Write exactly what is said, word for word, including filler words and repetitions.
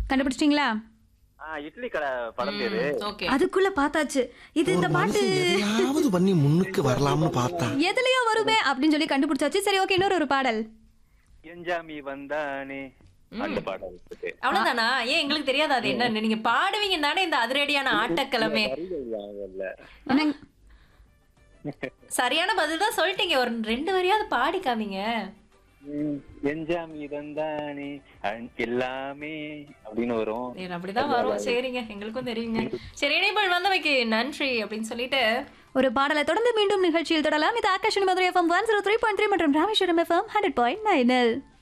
கண்டுபிடிச்சிட்டீங்களா? ஆ இட்லி கடை படம் பேரு. ஓகே. அதுக்குள்ள பார்த்தாச்சு. இது இந்த ஒரு பாட்டு மனுஷன் எதையாவது பண்ணி முன்னுக்கு வரலாம்னு பார்த்தா எதுலயோ வருமே அப்படின்னு சொல்லி கண்டுபிடிச்சாச்சு. சரி, ஓகே, இன்னொரு ஒரு பாடல். என்ஜாமி வந்தானே அந்த பாடம் இருக்கு. அவ்வளவுதானா? ஏன் எங்களுக்கு தெரியாது அது என்னன்னு? நீங்க பாடுவீங்க தானே இந்த அதிரடியான ஆட்டக்கிழமை. என்னங்க? சரியான பதில் தான் சொல்லிட்டீங்க. ஒரு ரெண்டு வரியாவது பாடி காமிங்க. என்ஜாமி வந்தானே அன்- எல்லாமே அப்படின்னு வரும். சரி, அப்படிதான் வரும். சரிங்க, எங்களுக்கும் தெரியுங்க. சரி, இணையபல் வந்தவைக்கு நன்றி அப்படின்னு சொல்லிட்டு ஒரு பாடலை தொடர்ந்து மீண்டும் நிகழ்ச்சியில் தொடரலாம். இது Akash Madurai FM one zero three point three மற்றும் Rameswaram FM hundred point nine.